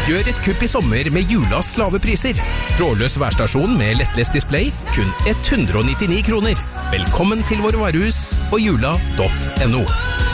Gjør et kupp i sommer med Julas lave priser. Trådløs værstasjon med lettlest display, kun 199 kroner. Velkommen til våre varehus på jula.no.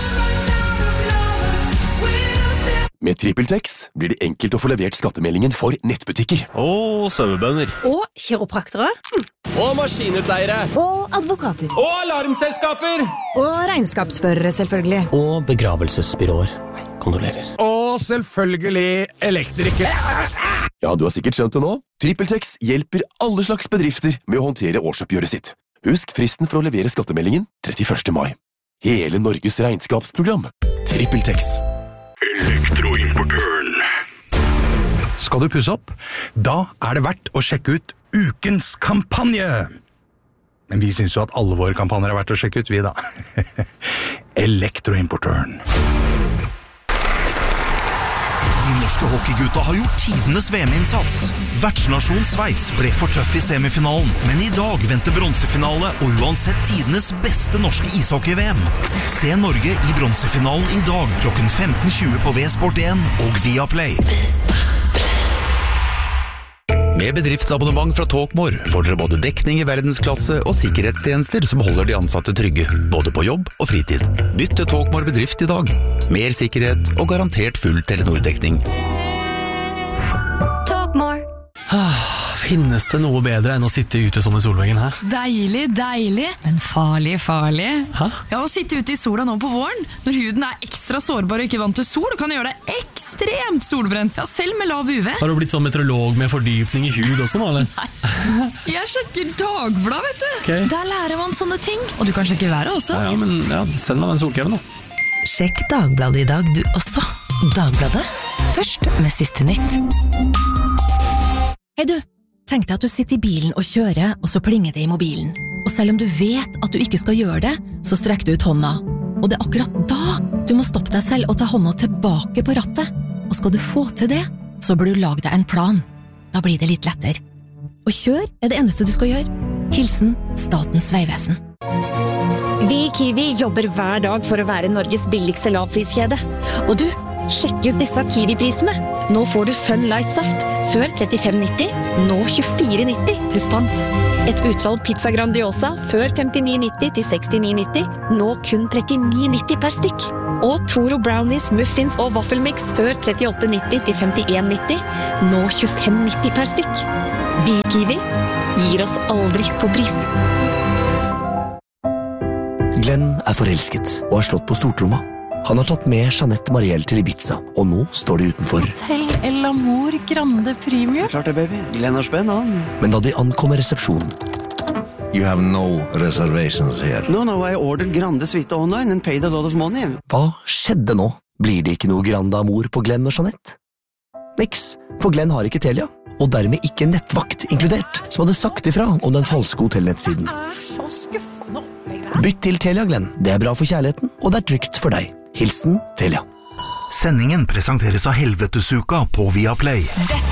Med TrippelTex blir det enkelt å få levert skattemeldingen for nettbutikker. Og sauebønder. Og kiropraktere. Og maskinutleiere. Og advokater. Og alarmselskaper. Og regnskapsførere, selvfølgelig. Og begravelsesbyråer. Kondolerer. Og selvfølgelig elektrikere. Ja, du har sikkert skjønt det nå. TrippelTex hjelper alle slags bedrifter med å håndtere årsoppgjøret sitt. Husk fristen for å levere skattemeldingen 31. mai. Hele Norges regnskapsprogram. TrippelTex. Elektroimportøren. Skal du pusse opp? Da er det verdt å sjekke ut ukens kampanje. Men vi synes jo at alle våre kampanjer er verdt å sjekke ut, vi da. Elektroimportøren. De norske hockeygutta har gjort tidenes VM-innsats. Vertsnasjon Sveits ble for tøff i semifinalen, men i dag venter bronsefinale og uansett tidenes beste norske ishockey-VM. Se Norge i bronsefinalen i dag klokken 15:20 på V-Sport1 og Viaplay. Med bedriftsabonnement fra Talkmore får dere både dekning i verdensklasse og sikkerhetstjenester som holder de ansatte trygge, både på jobb og fritid. Bytt til Talkmore bedrift i dag. Mer sikkerhet og garantert full Telenor-dekning. Talkmore. Finnes det noe bedre enn å sitte ute sånn i solveggen, hæ? Deilig, deilig, men farlig, farlig. Hæ? Ja, å sitte ute i sola nå på våren, når huden er ekstra sårbar og ikke vant til sol, kan gjøre deg ekstremt solbrent. Ja, selv med lav UV. Har du blitt sånn meteorolog med fordypning i hud også nå, eller? Nei, jeg sjekker Dagbladet, vet du. Okay. Der lærer man sånne ting. Og du kan sjekke været også. Ja, men send meg den solkremen da. Sjekk Dagbladet i dag, du også. Dagbladet, først med siste nytt. Hei du, tenk deg at du sitter i bilen og kjører, og så plinger det i mobilen. Og selv om du vet at du ikke skal gjøre det, så strekker du ut hånda. Og det er akkurat da du må stoppe deg selv og ta hånda tilbake på rattet. Og skal du få til det, så bør du lage deg en plan. Da blir det litt lettere. Og kjør er det eneste du skal gjøre. Hilsen Statens Vegvesen. Vi i Kiwi jobber hver dag for å være Norges billigste lavpriskjede. Og du, sjekk ut disse Kiwi-prisene. Nå får du Fun Light Saft. Før 35,90, nå 24,90 pluss pant. Et utvalg pizza Grandiosa før 59,90 til 69,90, nå kun 39,90 per stykk. Og Toro Brownies, Muffins og Waffelmix før 38,90 til 51,90, nå 25,90 per stykk. Vi i Kiwi gir oss aldri på pris. Glenn er forelsket og har slått på stortromma. Han har tatt med Jeanette Marielle til Ibiza, og nå står de utenfor. Hotel El Amor Grande Premium. Klart det, baby. Glenn har spenn, han. Men da de ankommer resepsjonen... You have no reservations here. No, I ordered Grande Suite online and paid a lot of money. Hva skjedde nå? Blir det ikke noe Grande Amor på Glenn og Jeanette? Niks, for Glenn har ikke Telia, og dermed ikke nettvakt inkludert, som hadde sagt ifra om den falske hotellnettsiden. Så skuffende opplegg. Bytt til Telia, Glenn. Det er bra for kjærligheten, og det er trygt for deg. Hilsen Telia. Sendingen presenteres av Helvetesuka på Viaplay. Dette